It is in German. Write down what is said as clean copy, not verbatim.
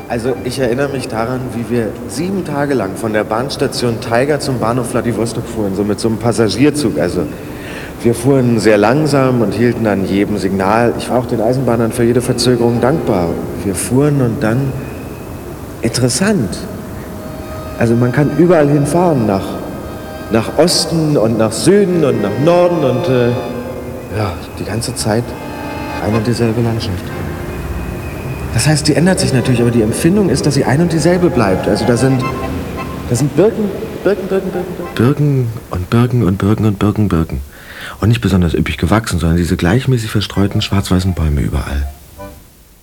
Also ich erinnere mich daran, wie wir 7 Tage lang von der Bahnstation Taiga zum Bahnhof Wladiwostok fuhren, so mit so einem Passagierzug. Also wir fuhren sehr langsam und hielten an jedem Signal. Ich war auch den Eisenbahnern für jede Verzögerung dankbar. Wir fuhren und dann... Interessant. Also man kann überall hinfahren, nach Osten und nach Süden und nach Norden und ja, die ganze Zeit eine und dieselbe Landschaft. Das heißt, die ändert sich natürlich, aber die Empfindung ist, dass sie ein und dieselbe bleibt. Also da sind Birken und Birken und Birken und Birken. Und nicht besonders üppig gewachsen, sondern diese gleichmäßig verstreuten schwarz-weißen Bäume überall.